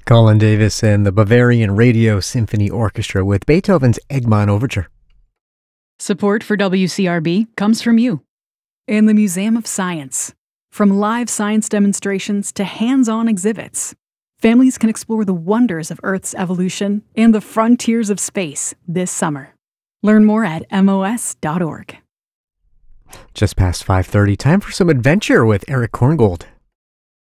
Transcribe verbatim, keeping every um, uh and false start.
Colin Davis and the Bavarian Radio Symphony Orchestra with Beethoven's Egmont Overture. Support for W C R B comes from you and the Museum of Science. From live science demonstrations to hands-on exhibits, families can explore the wonders of Earth's evolution and the frontiers of space this summer. Learn more at M O S dot org. Just past five thirty, time for some adventure with Eric Korngold.